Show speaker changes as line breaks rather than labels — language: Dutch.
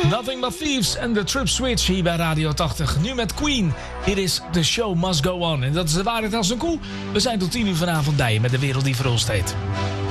Nothing But Thieves en The Trip Switch hier bij Radio 80. Nu met Queen. Hier is The Show Must Go On. En dat is de waarheid als een koe. We zijn tot 10 uur vanavond bij je met de wereld die verrost heet.